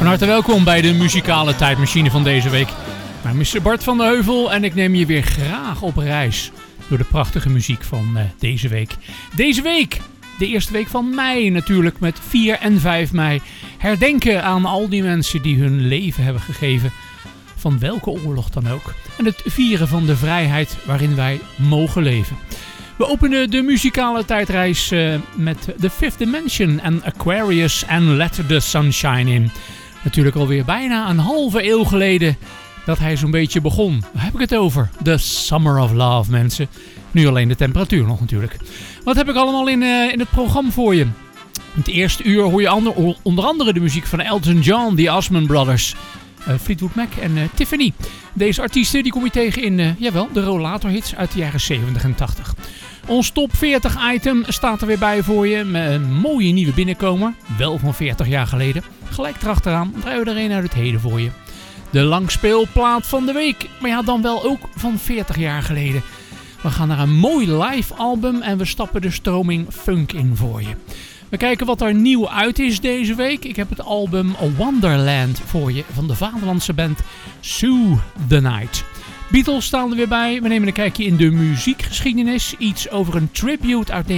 Van harte welkom bij de muzikale tijdmachine van deze week. Mijn naam is Bart van de Heuvel en ik neem je weer graag op reis door de prachtige muziek van deze week. Deze week, de eerste week van mei natuurlijk, met 4 en 5 mei. Herdenken aan al die mensen die hun leven hebben gegeven, van welke oorlog dan ook. En het vieren van de vrijheid waarin wij mogen leven. We openen de muzikale tijdreis met The Fifth Dimension en Aquarius en Let the Sunshine In. Natuurlijk alweer bijna een halve eeuw geleden dat hij zo'n beetje begon. Waar heb ik het over? The Summer of Love, mensen. Nu alleen de temperatuur nog natuurlijk. Wat heb ik allemaal in het programma voor je? In het eerste uur hoor je onder andere de muziek van Elton John, The Osmond Brothers, Fleetwood Mac en Tiffany. Deze artiesten die kom je tegen in de rollatorhits uit de jaren 70 en 80. Ons top 40 item staat er weer bij voor je met een mooie nieuwe binnenkomer. Wel van 40 jaar geleden. Gelijk erachteraan draaien we er een uit het heden voor je. De langspeelplaat van de week. Maar ja, dan wel ook van 40 jaar geleden. We gaan naar een mooi live album en we stappen de stroming funk in voor je. We kijken wat er nieuw uit is deze week. Ik heb het album Wonderland voor je van de vaderlandse band Sue the Night. Beatles staan er weer bij. We nemen een kijkje in de muziekgeschiedenis. Iets over een tribute uit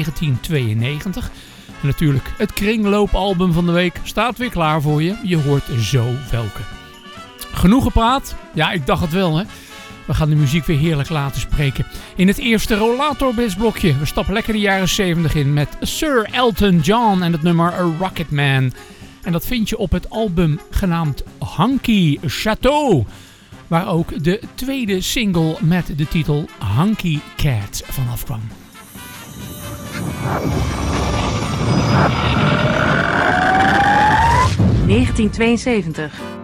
1992. En natuurlijk het kringloopalbum van de week staat weer klaar voor je. Je hoort zo welke. Genoeg gepraat? Ja, ik dacht het wel, hè. We gaan de muziek weer heerlijk laten spreken. In het eerste rollatorbitsblokje. We stappen lekker de jaren 70 in met Sir Elton John en het nummer A Rocket Man. En dat vind je op het album genaamd Hunky Chateau. Waar ook de tweede single met de titel Hunky Cat vanaf kwam. (1972)